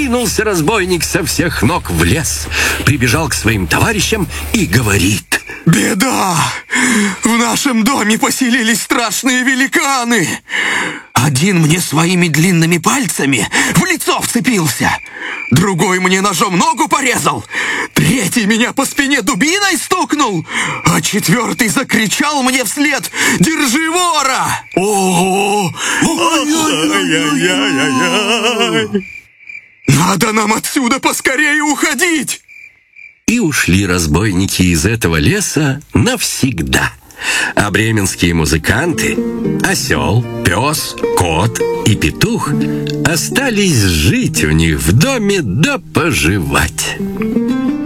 Ринулся разбойник со всех ног в лес, прибежал к своим товарищам и говорит: «Беда! В нашем доме поселились страшные великаны! Один мне своими длинными пальцами в лицо вцепился, другой мне ножом ногу порезал, третий меня по спине дубиной стукнул, а четвертый закричал мне вслед: «Держи вора!» Ого! Надо нам отсюда поскорее уходить! И ушли разбойники из этого леса навсегда. А бременские музыканты, осел, пес, кот и петух, остались жить у них в доме да поживать.